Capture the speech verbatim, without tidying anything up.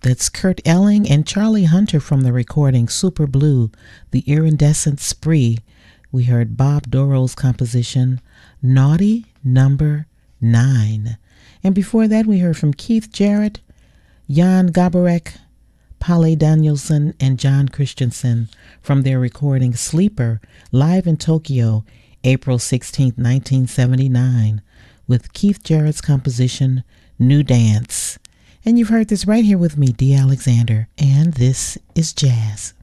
That's Kurt Elling and Charlie Hunter from the recording Super Blue, The Iridescent Spree. We heard Bob Doro's composition, Naughty Number Nine. And before that, we heard from Keith Jarrett, Jan Gabarek, Polly Danielson, and John Christensen from their recording Sleeper, live in Tokyo, April sixteenth, nineteen seventy-nine, with Keith Jarrett's composition, New Dance. And you've heard this right here with me, Dee Alexander, and this is Jazz.